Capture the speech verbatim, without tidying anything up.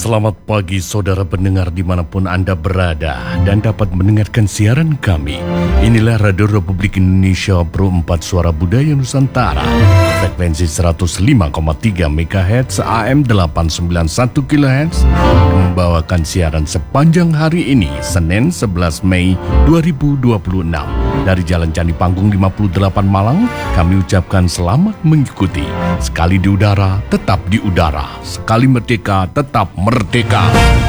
Selamat pagi saudara pendengar dimanapun Anda berada dan dapat mendengarkan siaran kami. Inilah Radio Republik Indonesia Pro empat Suara Budaya Nusantara. Frekuensi seratus lima koma tiga megahertz A M delapan sembilan satu kilohertz membawakan siaran sepanjang hari ini Senin sebelas Mei dua ribu dua puluh enam. Dari Jalan Candi Panggung lima puluh delapan Malang, kami ucapkan selamat mengikuti. Sekali di udara, tetap di udara. Sekali merdeka, tetap merdeka.